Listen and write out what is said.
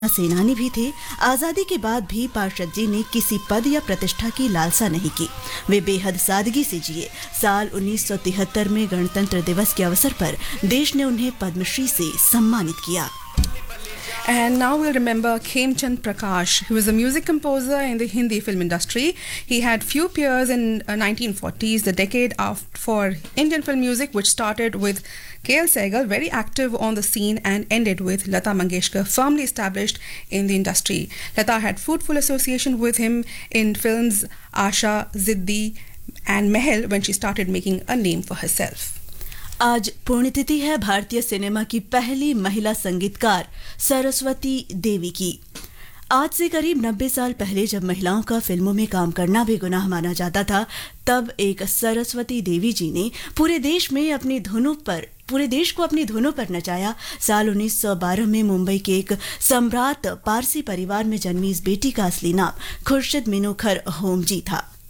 सेनानी भी थे। आजादी के बाद भी पार्षद जी ने किसी पद या प्रतिष्ठा की लालसा नहीं की। वे बेहद सादगी से जिए। साल 1973 में गणतंत्र दिवस के अवसर पर देश ने उन्हें पद्मश्री से सम्मानित किया। And now we'll remember Khemchand Prakash. He was a music composer in the Hindi film industry. He had few peers in 1940s, the decade for Indian film music, which started with K.L. Sehgal, very active on the scene, and ended with Lata Mangeshkar, firmly established in the industry. Lata had fruitful association with him in films Asha, Ziddi, and Mahal when she started making a name for herself. आज पुण्यतिथि है भारतीय cinema की पहली महिला संगीतकार सरस्वती देवी की। आज से करीब 90 साल पहले जब महिलाओं का फिल्मों में काम करना भी गुनाह माना जाता था, तब एक सरस्वती देवी जी ने पूरे देश को अपनी धुनों पर नचाया। साल 1912 में मुंबई के एक सम्राट पारसी परिवार में जन्मी इस बेटी का असली नाम खुर्शीद मिनोखर होमजी था।